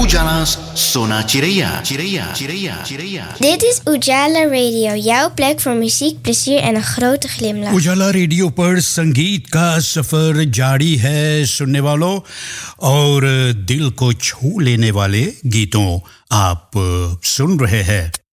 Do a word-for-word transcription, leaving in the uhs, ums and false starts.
Ujala's Sona Chiraya, Chiraya, Chiraya, Chiraya. Dit is Ujala Radio, jouw plek voor muziek, plezier en een grote glimlach. Ujala radio पर संगीत का सफर जारी है सुनने वालों और दिल को छू लेने वाले गीतों आप सुन रहे हैं